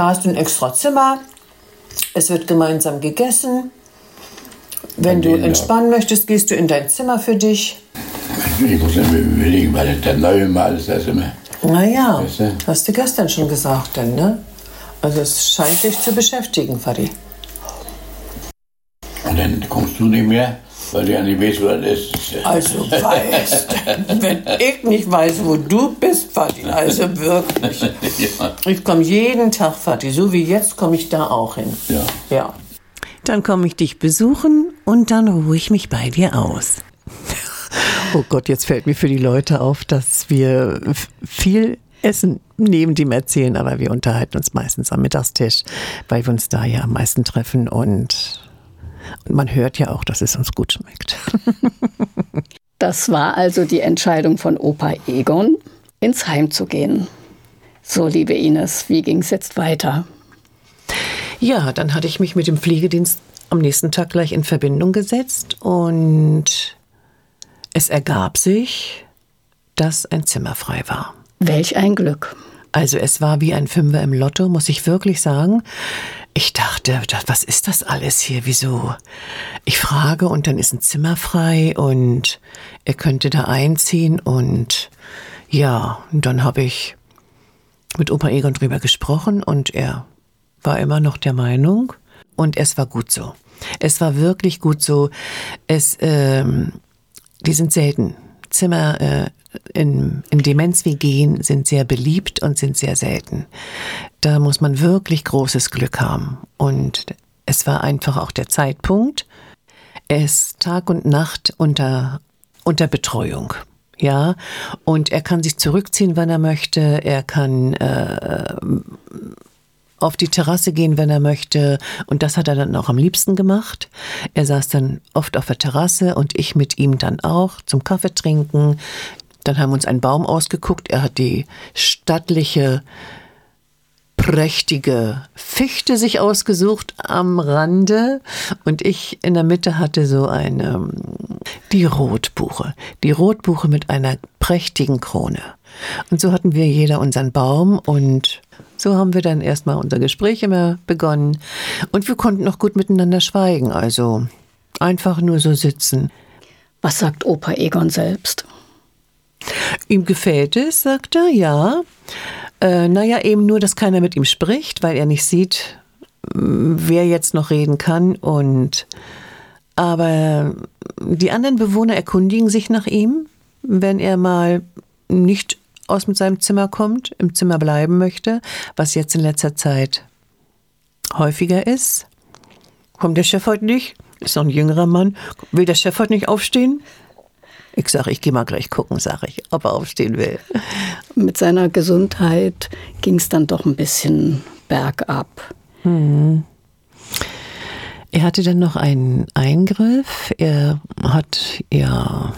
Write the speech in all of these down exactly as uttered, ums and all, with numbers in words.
Da hast du ein extra Zimmer. Es wird gemeinsam gegessen. Wenn du entspannen möchtest, gehst du in dein Zimmer für dich. Ich muss mir überlegen, weil das der neue Mal ist das immer. Naja, weißt du? Hast du gestern schon gesagt, denn, ne? Also es scheint dich zu beschäftigen, Vati. Und dann kommst du nicht mehr, weil du ja nicht weißt, wo das ist. Also weißt, wenn ich nicht weiß, wo du bist, Vati, also wirklich. Ja. Ich komme jeden Tag, Vati, so wie jetzt komme ich da auch hin. Ja. Ja. Dann komme ich dich besuchen und dann ruhe ich mich bei dir aus. Oh Gott, jetzt fällt mir für die Leute auf, dass wir viel essen neben dem Erzählen, aber wir unterhalten uns meistens am Mittagstisch, weil wir uns da ja am meisten treffen und, und man hört ja auch, dass es uns gut schmeckt. Das war also die Entscheidung von Opa Egon, ins Heim zu gehen. So, liebe Ines, wie ging es jetzt weiter? Ja, dann hatte ich mich mit dem Pflegedienst am nächsten Tag gleich in Verbindung gesetzt und es ergab sich, dass ein Zimmer frei war. Welch ein Glück. Also es war wie ein Fünfer im Lotto, muss ich wirklich sagen. Ich dachte, was ist das alles hier? Wieso? Ich frage und dann ist ein Zimmer frei und er könnte da einziehen und ja, und dann habe ich mit Opa Egon drüber gesprochen und er war immer noch der Meinung und es war gut so. Es war wirklich gut so. Es, ähm, die sind selten. Zimmer äh, in, in Demenz-W G sind sehr beliebt und sind sehr selten. Da muss man wirklich großes Glück haben. Und es war einfach auch der Zeitpunkt. Es Tag und Nacht unter, unter Betreuung. Ja, und er kann sich zurückziehen, wenn er möchte. Er kann äh, auf die Terrasse gehen, wenn er möchte. Und das hat er dann auch am liebsten gemacht. Er saß dann oft auf der Terrasse und ich mit ihm dann auch zum Kaffee trinken. Dann haben wir uns einen Baum ausgeguckt. Er hat die stattliche, prächtige Fichte sich ausgesucht am Rande. Und ich in der Mitte hatte so eine, die Rotbuche. Die Rotbuche mit einer prächtigen Krone. Und so hatten wir jeder unseren Baum und so haben wir dann erstmal unser Gespräch immer begonnen. Und wir konnten auch gut miteinander schweigen, also einfach nur so sitzen. Was sagt Opa Egon selbst? Ihm gefällt es, sagt er, ja. Äh, naja, eben nur, dass keiner mit ihm spricht, weil er nicht sieht, wer jetzt noch reden kann. Und aber die anderen Bewohner erkundigen sich nach ihm, wenn er mal nicht aus mit seinem Zimmer kommt, im Zimmer bleiben möchte, was jetzt in letzter Zeit häufiger ist. Kommt der Chef heute nicht? Ist noch ein jüngerer Mann. Will der Chef heute nicht aufstehen? Ich sage, ich gehe mal gleich gucken, sage ich, ob er aufstehen will. Mit seiner Gesundheit ging es dann doch ein bisschen bergab. Hm. Er hatte dann noch einen Eingriff. Er hat ja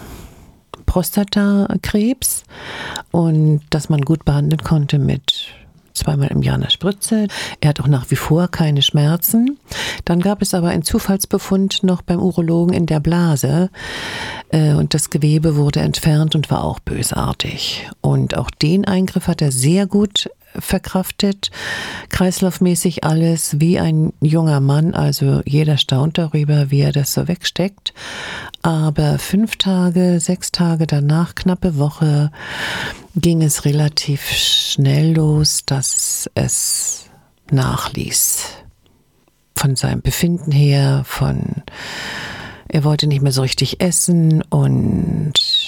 Prostatakrebs und dass man gut behandeln konnte mit zweimal im Jahr einer Spritze. Er hat auch nach wie vor keine Schmerzen. Dann gab es aber einen Zufallsbefund noch beim Urologen in der Blase und das Gewebe wurde entfernt und war auch bösartig. Und auch den Eingriff hat er sehr gut verkraftet, kreislaufmäßig alles wie ein junger Mann, also jeder staunt darüber, wie er das so wegsteckt. Aber fünf Tage, sechs Tage danach, knappe Woche, ging es relativ schnell los, dass es nachließ. Von seinem Befinden her, von er wollte nicht mehr so richtig essen und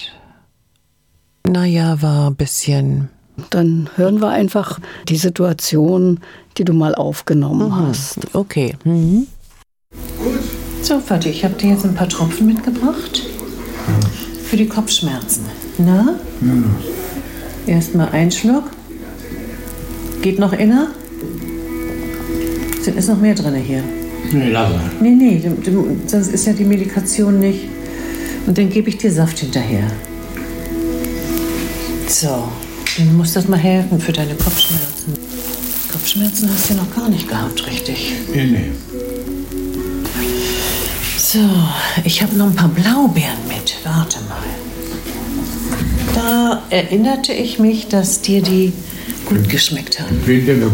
naja, war ein bisschen. Dann hören wir einfach die Situation, die du mal aufgenommen mhm. hast. Okay. Mhm. So, Vati, ich habe dir jetzt ein paar Tropfen mitgebracht für die Kopfschmerzen. Na? Mhm. Erstmal einen Schluck. Geht noch inner? Ist noch mehr drin hier? Nee, lass mal. Nee, nee, sonst ist ja die Medikation nicht. Und dann gebe ich dir Saft hinterher. So. Du musst das mal helfen für deine Kopfschmerzen. Kopfschmerzen hast du ja noch gar nicht gehabt, richtig? Nee, nee. So, ich habe noch ein paar Blaubeeren mit. Warte mal. Da erinnerte ich mich, dass dir die gut geschmeckt haben.